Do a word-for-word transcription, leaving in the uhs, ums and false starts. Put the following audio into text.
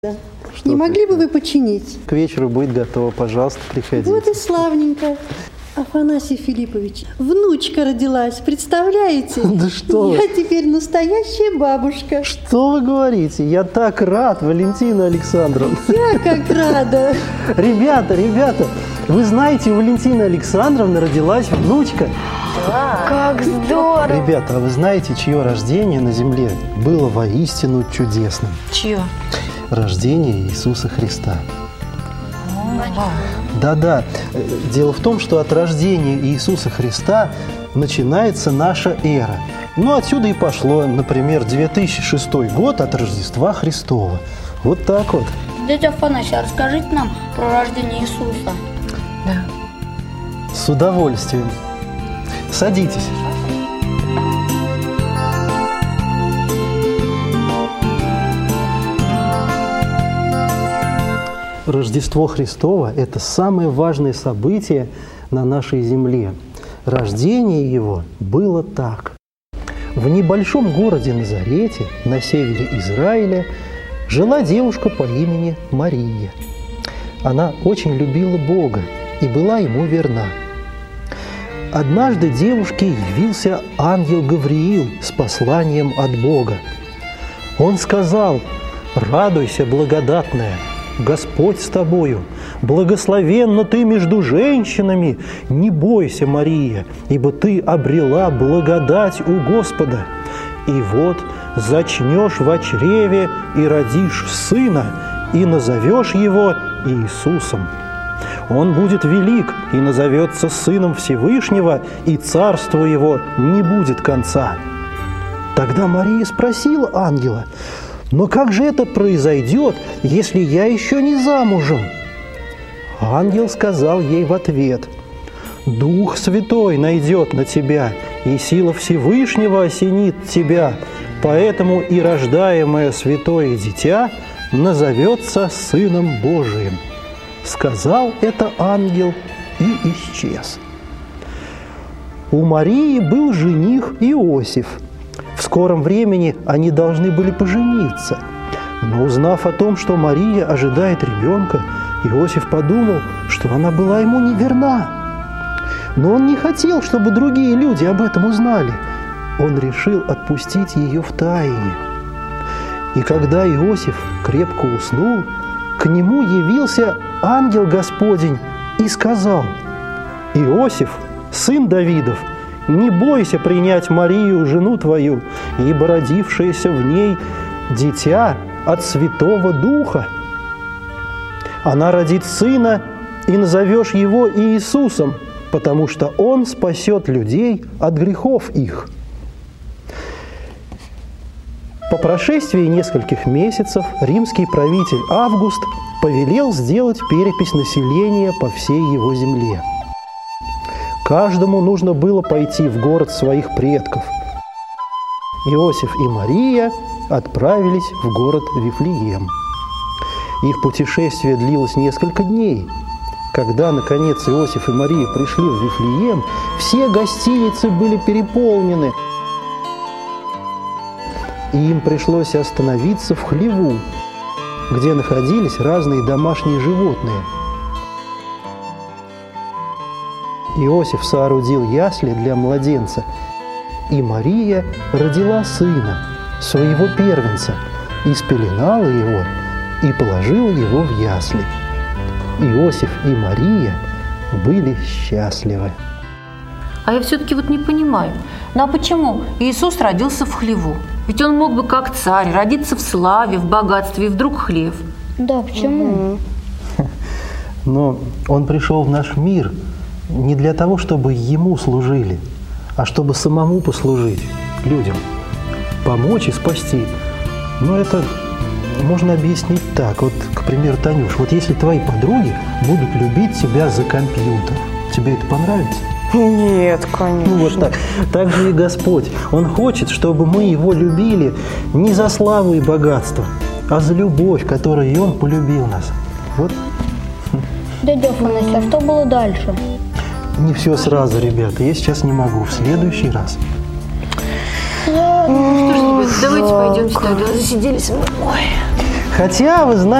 Да. Не могли бы вы починить? К вечеру будет готово, пожалуйста, приходите. Вот и славненько. Афанасий Филиппович, внучка родилась, представляете? Да что вы? Я теперь настоящая бабушка. Что вы говорите? Я так рад, Валентина Александровна. Я как рада. Ребята, ребята, вы знаете, у Валентины Александровны родилась внучка. Как здорово! Ребята, а вы знаете, чье рождение на земле было воистину чудесным? Чье? Рождение Иисуса Христа. Да-да. Дело в том, что от рождения Иисуса Христа начинается наша эра. Ну, отсюда и пошло, например, две тысячи шестой год от Рождества Христова. Вот так вот. Дядя Афанасий, а расскажите нам про рождение Иисуса. Да. С удовольствием. Садитесь. Рождество Христово – это самое важное событие на нашей земле. Рождение его было так. В небольшом городе Назарете, на севере Израиля, жила девушка по имени Мария. Она очень любила Бога и была ему верна. Однажды девушке явился ангел Гавриил с посланием от Бога. Он сказал: «Радуйся, благодатная, Господь с тобою, благословенна ты между женщинами, не бойся, Мария, ибо ты обрела благодать у Господа. И вот зачнешь во чреве и родишь сына, и назовешь его Иисусом. Он будет велик и назовется Сыном Всевышнего, и царству его не будет конца». Тогда Мария спросила ангела: «Но как же это произойдет, если я еще не замужем?» Ангел сказал ей в ответ: «Дух Святой найдет на тебя, и сила Всевышнего осенит тебя, поэтому и рождаемое святое дитя назовется Сыном Божиим». Сказал это ангел и исчез. У Марии был жених Иосиф. В скором времени они должны были пожениться. Но узнав о том, что Мария ожидает ребенка, Иосиф подумал, что она была ему неверна. Но он не хотел, чтобы другие люди об этом узнали. Он решил отпустить ее в тайне. И когда Иосиф крепко уснул, к нему явился ангел Господень и сказал: «Иосиф, сын Давидов, не бойся принять Марию, жену твою, ибо родившееся в ней дитя от Святого Духа. Она родит сына, и назовешь его Иисусом, потому что он спасет людей от грехов их». По прошествии нескольких месяцев римский правитель Август повелел сделать перепись населения по всей его земле. Каждому нужно было пойти в город своих предков. Иосиф и Мария отправились в город Вифлеем. Их путешествие длилось несколько дней. Когда, наконец, Иосиф и Мария пришли в Вифлеем, все гостиницы были переполнены. И им пришлось остановиться в хлеву, где находились разные домашние животные. Иосиф соорудил ясли для младенца, и Мария родила сына, своего первенца, и спеленала его, и положила его в ясли. Иосиф и Мария были счастливы. А я все-таки вот не понимаю, ну а почему Иисус родился в хлеву? Ведь он мог бы как царь родиться в славе, в богатстве, и вдруг хлев. Да, почему? Но он пришел в наш мир не для того, чтобы ему служили, а чтобы самому послужить людям, помочь и спасти. Но это можно объяснить так. Вот, к примеру, Танюш, вот если твои подруги будут любить тебя за компьютер, тебе это понравится? Нет, конечно. Ну вот так. Так же и Господь. Он хочет, чтобы мы Его любили не за славу и богатство, а за любовь, которой Он полюбил нас. Вот. Дядя Афанасий, а что было дальше? Не все сразу, ребята. Я сейчас не могу. В следующий раз. Ну что ж, ребята, давайте пойдемте тогда. Засиделись мы. Ой. Хотя, вы знаете,